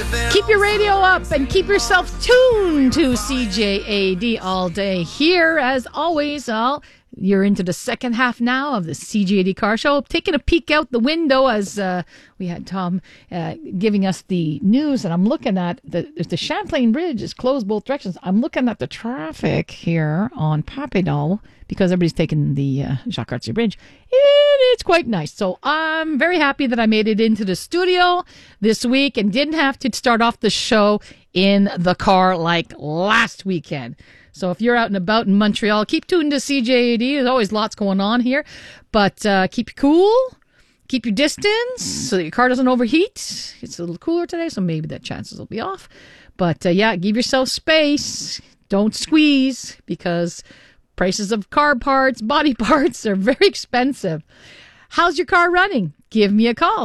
Keep your radio up and keep yourself tuned to CJAD all day. Here, as always, you're into the second half now of the CJAD Car Show. Taking a peek out the window as we had Tom giving us the news, and I'm looking at the Champlain Bridge is closed both directions. I'm looking at the traffic here on Papineau because everybody's taking the Jacques Cartier Bridge. It's quite nice. So I'm very happy that I made it into the studio this week and didn't have to start off the show in the car like last weekend. So if you're out and about in Montreal, keep tuned to CJAD. There's always lots going on here. But keep you cool. Keep your distance so that your car doesn't overheat. It's a little cooler today, so maybe that chances will be off. But give yourself space. Don't squeeze because prices of car parts, body parts are very expensive. How's your car running? Give me a call,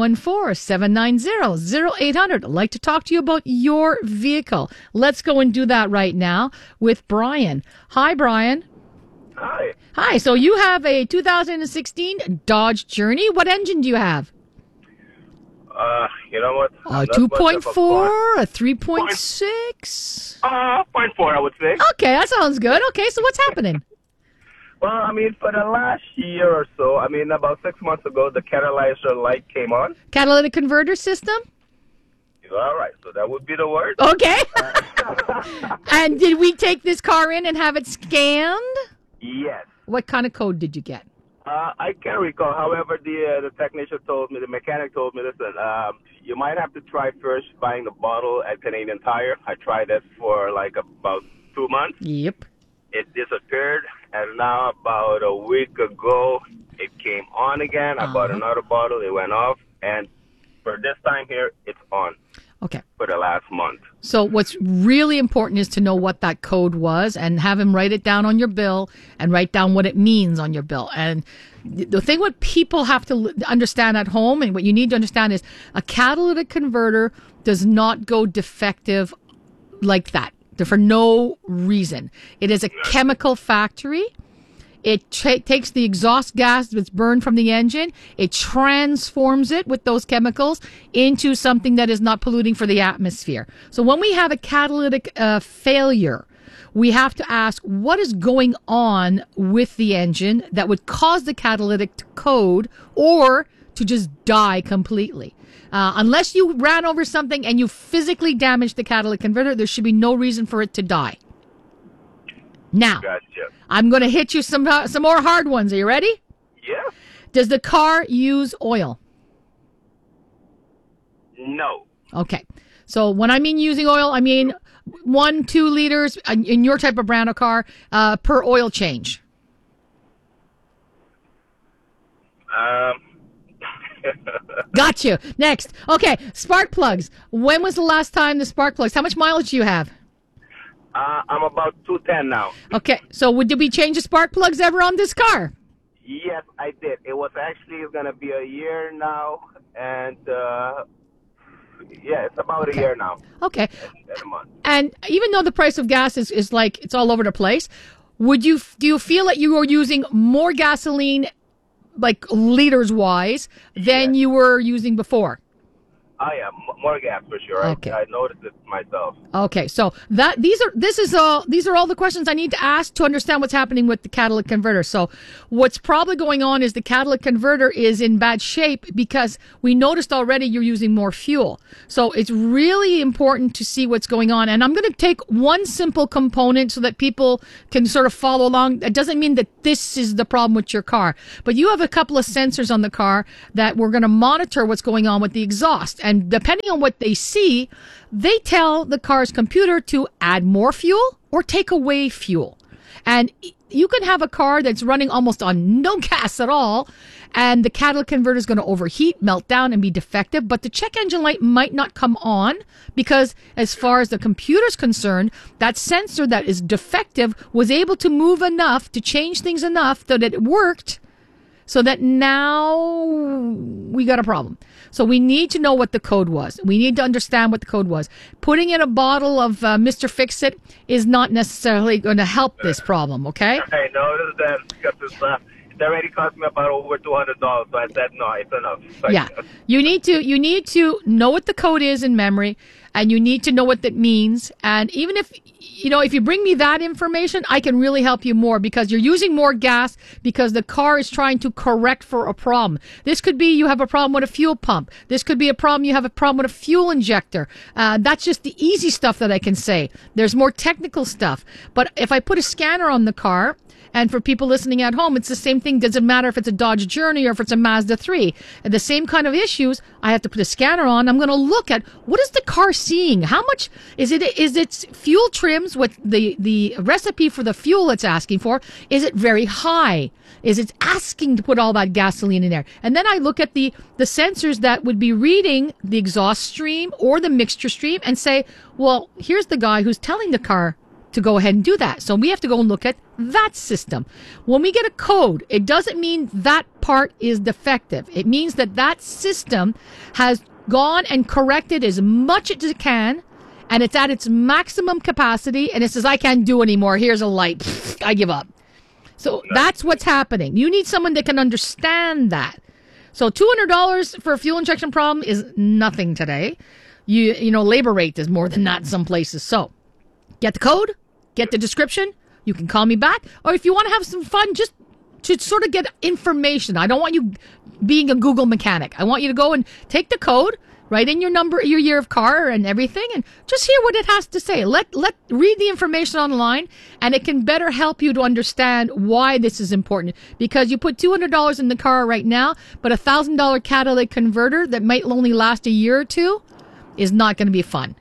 514-790-0800. I'd like to talk to you about your vehicle. Let's go and do that right now with Brian. Hi, Brian. Hi. Hi. So you have a 2016 Dodge Journey. What engine do you have? You know what? A 2.4, a 3.6? 0.4, I would say. Okay, that sounds good. Okay, so what's happening? Well, I mean, for the last year or so, I mean, about 6 months ago, the catalyzer light came on. Catalytic converter system? All right, so that would be the word. Okay. And did we take this car in and have it scanned? Yes. What kind of code did you get? I can't recall. However, the technician told me, the mechanic told me, listen, you might have to try first buying the bottle at Canadian Tire. I tried that for like about 2 months. Yep. It disappeared, and now about a week ago, it came on again. I bought another bottle. It went off, and for this time here, it's on. Okay. For the last month. So what's really important is to know what that code was and have him write it down on your bill and write down what it means on your bill. And the thing what people have to understand at home and what you need to understand is a catalytic converter does not go defective like that. For no reason. It is a chemical factory. It takes the exhaust gas that's burned from the engine. It transforms it with those chemicals into something that is not polluting for the atmosphere. So when we have a catalytic failure, we have to ask what is going on with the engine that would cause the catalytic to code or to just die completely. Unless you ran over something and you physically damaged the catalytic converter, there should be no reason for it to die. Now, Gotcha. I'm going to hit you some more hard ones. Are you ready? Yeah. Does the car use oil? No. Okay. So when I mean using oil, I mean 1-2 liters in your type of brand of car per oil change. Got you. Next. Okay. Spark plugs. When was the last time the spark plugs? How much mileage do you have? I'm about 210 now. Okay. So did we change the spark plugs ever on this car? Yes, I did. It was actually going to be a year now, and it's about a year now. Okay. And a month. And even though the price of gas is like it's all over the place, do you feel that you are using more gasoline, like liters wise, than you were using before? Oh yeah, more gas for sure. Okay. I noticed it myself. Okay, so these are all the questions I need to ask to understand what's happening with the catalytic converter. So what's probably going on is the catalytic converter is in bad shape because we noticed already you're using more fuel. So it's really important to see what's going on. And I'm going to take one simple component so that people can sort of follow along. It doesn't mean that this is the problem with your car, but you have a couple of sensors on the car that we're going to monitor what's going on with the exhaust. And depending on what they see, they tell the car's computer to add more fuel or take away fuel. And you can have a car that's running almost on no gas at all, and the catalytic converter is going to overheat, melt down, and be defective. But the check engine light might not come on because as far as the computer's concerned, that sensor that is defective was able to move enough to change things enough that it worked, so that now we got a problem. So we need to know what the code was. We need to understand what the code was. Putting in a bottle of Mr. Fix-It is not necessarily going to help this problem, okay? I noticed that because It already cost me about over $200, so I said, no, it's enough. Yeah. You need to know what the code is in memory, and you need to know what that means. And even if you bring me that information, I can really help you more, because you're using more gas because the car is trying to correct for a problem. This could be you have a problem with a fuel pump. This could be a problem you have a problem with a fuel injector. That's just the easy stuff that I can say. There's more technical stuff. But if I put a scanner on the car, and for people listening at home, it's the same thing. Doesn't matter if it's a Dodge Journey or if it's a Mazda 3. And the same kind of issues, I have to put a scanner on. I'm going to look at what is the car seeing? How much is its fuel trims, what the recipe for the fuel it's asking for, is it very high? Is it asking to put all that gasoline in there? And then I look at the sensors that would be reading the exhaust stream or the mixture stream and say, well, here's the guy who's telling the car to go ahead and do that. So we have to go and look at that system. When we get a code, it doesn't mean that part is defective. It means that system has gone and corrected as much as it can, and it's at its maximum capacity, and it says, I can't do anymore. Here's a light. Pfft, I give up. So that's what's happening. You need someone that can understand that. So $200 for a fuel injection problem is nothing today. You know, labor rate is more than that in some places. So get the code, get the description. You can call me back. Or if you want to have some fun, just to sort of get information. I don't want you being a Google mechanic. I want you to go and take the code, write in your number, your year of car and everything, and just hear what it has to say. Read the information online, and it can better help you to understand why this is important. Because you put $200 in the car right now, but $1,000 catalytic converter that might only last a year or two is not going to be fun.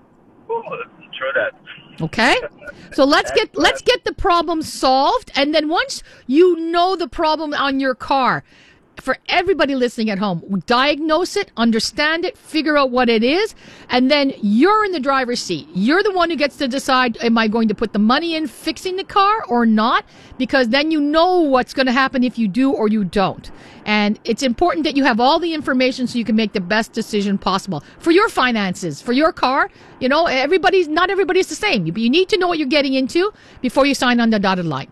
Oh, true that. Okay? So let's get the problem solved, and then once you know the problem on your car, for everybody listening at home, diagnose it, understand it, figure out what it is, and then you're in the driver's seat. You're the one who gets to decide, am I going to put the money in fixing the car or not? Because then you know what's going to happen if you do or you don't. And it's important that you have all the information so you can make the best decision possible for your finances, for your car. You know, not everybody's the same. You need to know what you're getting into before you sign on the dotted line.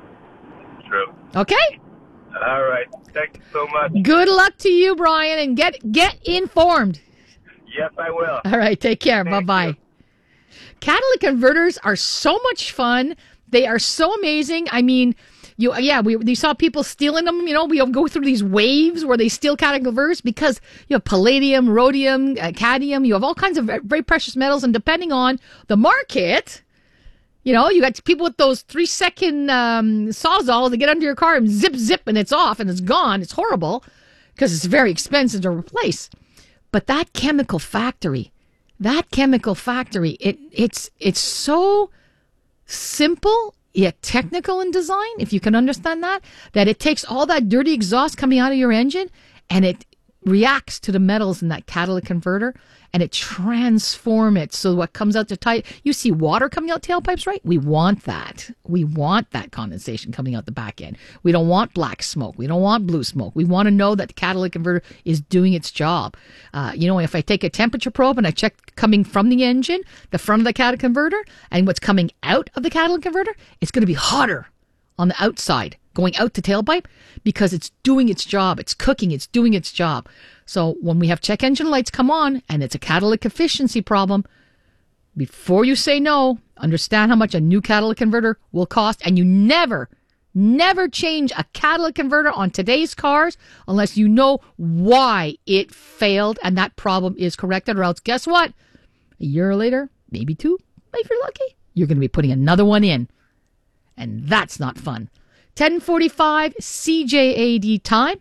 True. Okay? All right. Thank you so much. Good luck to you, Brian, and get informed. Yes, I will. All right. Take care. Bye-bye. You. Catalytic converters are so much fun. They are so amazing. I mean, we saw people stealing them. You know, we go through these waves where they steal catalytic converters because you have palladium, rhodium, cadmium. You have all kinds of very precious metals, and depending on the market, you know, you got people with those 3-second sawzalls that get under your car and zip, and it's off and it's gone. It's horrible because it's very expensive to replace. But that chemical factory, it's so simple yet technical in design, if you can understand that it takes all that dirty exhaust coming out of your engine and it reacts to the metals in that catalytic converter, and it transforms it so what comes out you see water coming out tailpipes, right? We want that. We want that condensation coming out the back end. We don't want black smoke. We don't want blue smoke. We want to know that the catalytic converter is doing its job. If I take a temperature probe and I check coming from the engine, the front of the catalytic converter, and what's coming out of the catalytic converter, it's going to be hotter on the outside, going out the tailpipe, because it's doing its job. It's cooking. It's doing its job. So when we have check engine lights come on and it's a catalytic efficiency problem, before you say no, understand how much a new catalytic converter will cost. And you never change a catalytic converter on today's cars unless you know why it failed and that problem is corrected. Or else, guess what? A year later, maybe 2, if you're lucky, you're going to be putting another one in. And that's not fun. 10:45 CJAD time.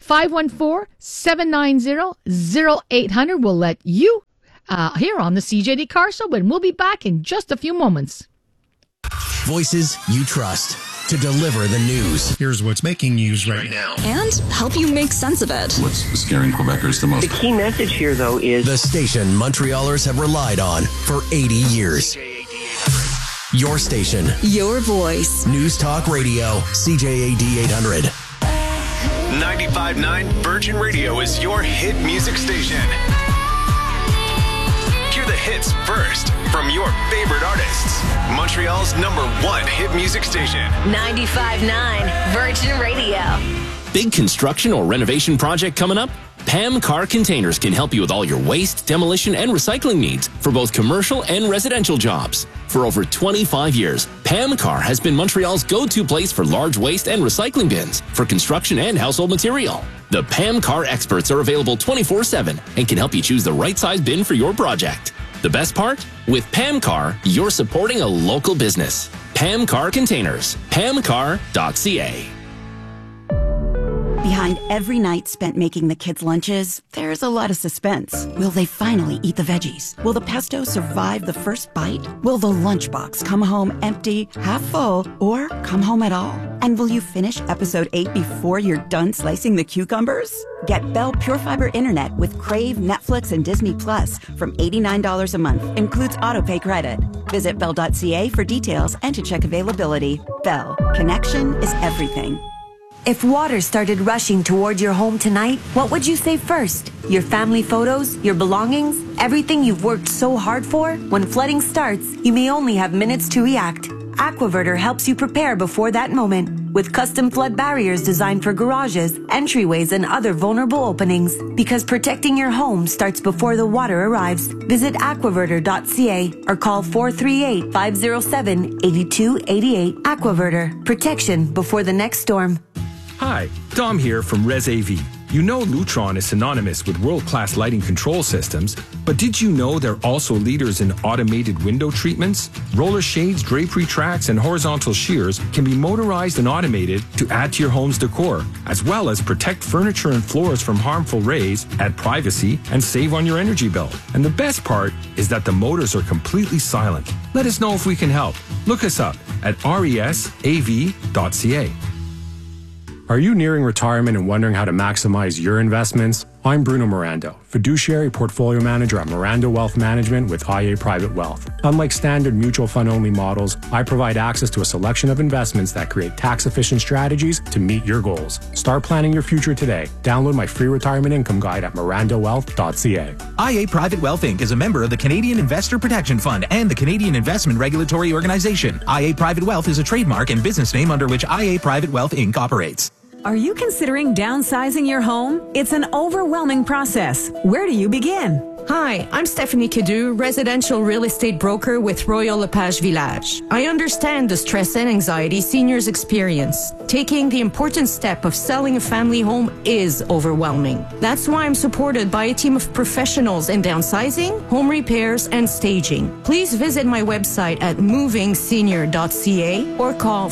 514-790-0800. We'll let you here on the CJAD Car Show, and we'll be back in just a few moments. Voices you trust to deliver the news. Here's what's making news right now. And help you make sense of it. What's scaring Quebecers the most? The key message here, though, is the station Montrealers have relied on for 80 years. Your station. Your voice. News Talk Radio. CJAD 800. 95.9 Virgin Radio is your hit music station. Hear the hits first from your favorite artists. Montreal's #1 hit music station. 95.9 Virgin Radio. Big construction or renovation project coming up? Pam Car Containers can help you with all your waste, demolition, and recycling needs for both commercial and residential jobs. For over 25 years, Pam Car has been Montreal's go-to place for large waste and recycling bins for construction and household material. The Pam Car experts are available 24/7 and can help you choose the right size bin for your project. The best part? With Pam Car, you're supporting a local business. Pam Car Containers. pamcar.ca. Behind every night spent making the kids' lunches, there's a lot of suspense. Will they finally eat the veggies? Will the pesto survive the first bite? Will the lunchbox come home empty, half full, or come home at all? And will you finish episode 8 before you're done slicing the cucumbers? Get Bell Pure Fiber Internet with Crave, Netflix, and Disney Plus from $89 a month. Includes autopay credit. Visit bell.ca for details and to check availability. Bell. Connection is everything. If water started rushing toward your home tonight, what would you save first? Your family photos? Your belongings? Everything you've worked so hard for? When flooding starts, you may only have minutes to react. Aquaverter helps you prepare before that moment with custom flood barriers designed for garages, entryways, and other vulnerable openings. Because protecting your home starts before the water arrives. Visit aquaverter.ca or call 438-507-8288. Aquaverter. Protection before the next storm. Hi, Dom here from Res AV. You know Lutron is synonymous with world-class lighting control systems, but did you know they're also leaders in automated window treatments? Roller shades, drapery tracks, and horizontal shears can be motorized and automated to add to your home's decor, as well as protect furniture and floors from harmful rays, add privacy, and save on your energy bill. And the best part is that the motors are completely silent. Let us know if we can help. Look us up at resav.ca. Are you nearing retirement and wondering how to maximize your investments? I'm Bruno Mirando, fiduciary portfolio manager at Mirando Wealth Management with IA Private Wealth. Unlike standard mutual fund only models, I provide access to a selection of investments that create tax-efficient strategies to meet your goals. Start planning your future today. Download my free retirement income guide at mirandowealth.ca. IA Private Wealth Inc. is a member of the Canadian Investor Protection Fund and the Canadian Investment Regulatory Organization. IA Private Wealth is a trademark and business name under which IA Private Wealth Inc. operates. Are you considering downsizing your home? It's an overwhelming process. Where do you begin? Hi, I'm Stephanie Cadu, residential real estate broker with Royal LePage Village. I understand the stress and anxiety seniors experience. Taking the important step of selling a family home is overwhelming. That's why I'm supported by a team of professionals in downsizing, home repairs, and staging. Please visit my website at movingsenior.ca or call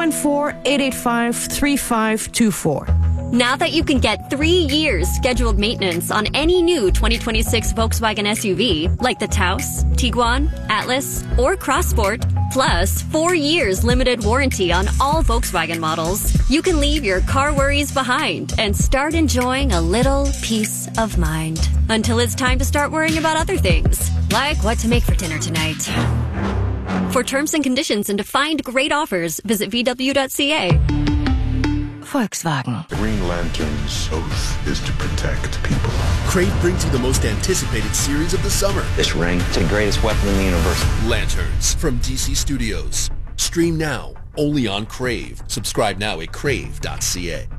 514-885-3524. Now that you can get 3 years scheduled maintenance on any new 2026 Volkswagen SUV, like the Taos, Tiguan, Atlas, or Crossport, plus 4 years limited warranty on all Volkswagen models, you can leave your car worries behind and start enjoying a little peace of mind. Until it's time to start worrying about other things, like what to make for dinner tonight. For terms and conditions and to find great offers, visit VW.ca. Volkswagen. The Green Lantern's oath is to protect people. Crave brings you the most anticipated series of the summer. This ring is the greatest weapon in the universe. Lanterns from DC Studios. Stream now, only on Crave. Subscribe now at crave.ca.